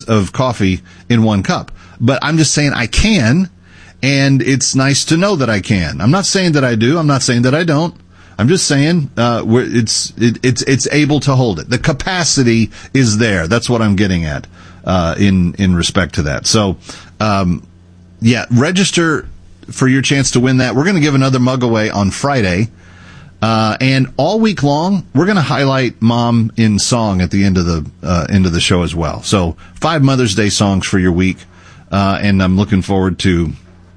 of coffee in one cup. But I'm just saying I can, and it's nice to know that I can. I'm not saying that I do. I'm not saying that I don't. I'm just saying it's able to hold it. The capacity is there. That's what I'm getting at in respect to that. So, register for your chance to win that. We're going to give another mug away on Friday. And all week long, we're going to highlight Mom in song at the end of the show as well. So 5 Mother's Day songs for your week. And I'm looking forward to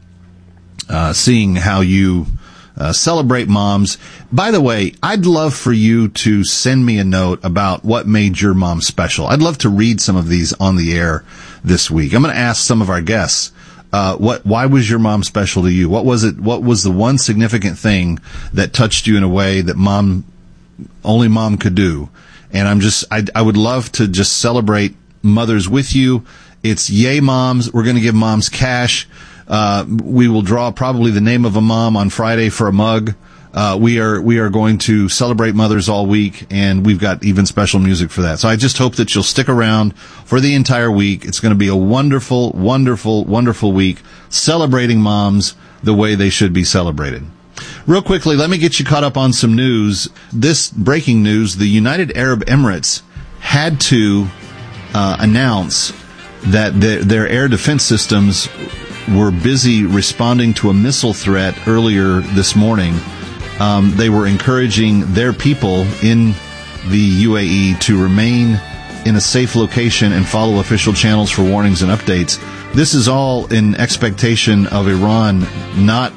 seeing how you celebrate moms. By the way, I'd love for you to send me a note about what made your mom special. I'd love to read some of these on the air this week. I'm going to ask some of our guests, why was your mom special to you? What was it? What was the one significant thing that touched you in a way that only mom could do? And I would love to just celebrate mothers with you. It's Yay Moms. We're going to give moms cash. We will draw probably the name of a mom on Friday for a mug. We are going to celebrate mothers all week, and we've got even special music for that. So I just hope that you'll stick around for the entire week. It's going to be a wonderful, wonderful, wonderful week celebrating moms the way they should be celebrated. Real quickly, let me get you caught up on some news. This breaking news, the United Arab Emirates had to announce that their air defense systems were busy responding to a missile threat earlier this morning. They were encouraging their people in the UAE to remain in a safe location and follow official channels for warnings and updates. This is all in expectation of Iran not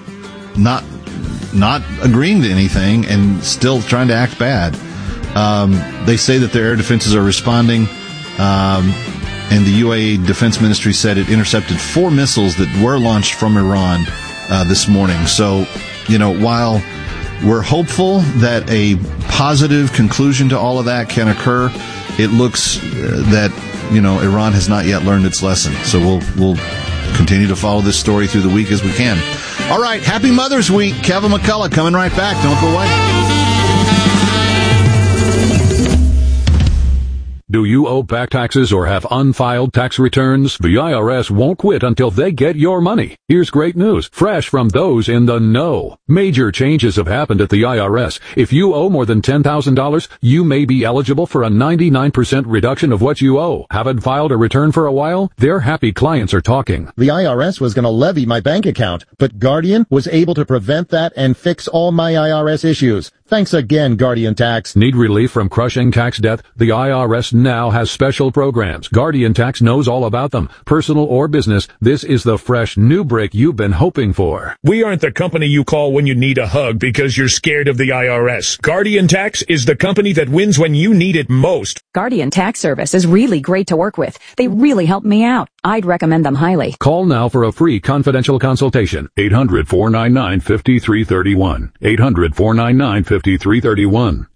agreeing to anything and still trying to act bad. They say that their air defenses are responding. And the UAE Defense Ministry said it intercepted 4 missiles that were launched from Iran this morning. So, while we're hopeful that a positive conclusion to all of that can occur, it looks that, Iran has not yet learned its lesson. So we'll continue to follow this story through the week as we can. All right, happy Mother's Week. Kevin McCullough coming right back. Don't go away. Do you owe back taxes or have unfiled tax returns? The IRS won't quit until they get your money. Here's great news, fresh from those in the know. Major changes have happened at the IRS. If you owe more than $10,000, you may be eligible for a 99% reduction of what you owe. Haven't filed a return for a while? Their happy clients are talking. The IRS was going to levy my bank account, but Guardian was able to prevent that and fix all my IRS issues. Thanks again, Guardian Tax. Need relief from crushing tax debt? The IRS now has special programs. Guardian Tax knows all about them. Personal or business, this is the fresh new break you've been hoping for. We aren't the company you call when you need a hug because you're scared of the IRS. Guardian Tax is the company that wins when you need it most. Guardian Tax Service is really great to work with. They really helped me out. I'd recommend them highly. Call now for a free confidential consultation. 800-499-5331. 800-499-5331.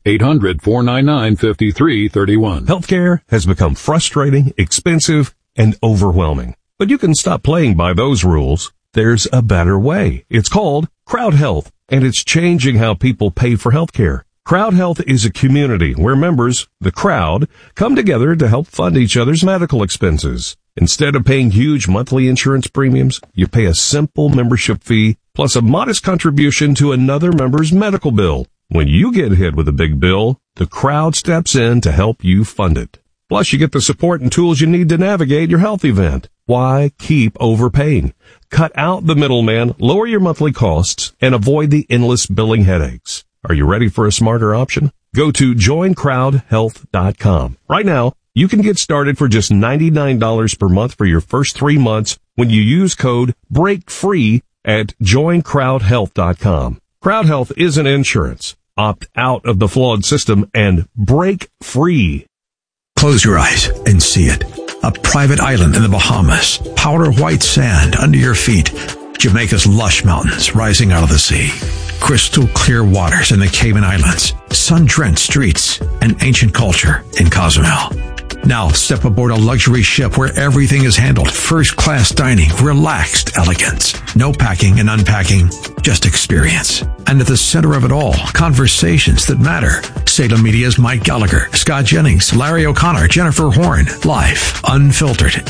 800-499-5331. Healthcare has become frustrating, expensive, and overwhelming. But you can stop playing by those rules. There's a better way. It's called Crowd Health, and it's changing how people pay for healthcare. Crowd Health is a community where members, the crowd, come together to help fund each other's medical expenses. Instead of paying huge monthly insurance premiums, you pay a simple membership fee plus a modest contribution to another member's medical bill. When you get hit with a big bill, the crowd steps in to help you fund it. Plus, you get the support and tools you need to navigate your health event. Why keep overpaying? Cut out the middleman, lower your monthly costs, and avoid the endless billing headaches. Are you ready for a smarter option? Go to joincrowdhealth.com. Right now, you can get started for just $99 per month for your first 3 months when you use code BREAKFREE at joincrowdhealth.com. Crowd Health isn't insurance. Opt out of the flawed system and break free. Close your eyes and see it. A private island in the Bahamas. Powder white sand under your feet. Jamaica's lush mountains rising out of the sea. Crystal clear waters in the Cayman Islands. Sun-drenched streets and ancient culture in Cozumel. Now step aboard a luxury ship where everything is handled. First-class dining, relaxed elegance. No packing and unpacking, just experience. And at the center of it all, conversations that matter. Salem Media's Mike Gallagher, Scott Jennings, Larry O'Connor, Jennifer Horn. Live, unfiltered,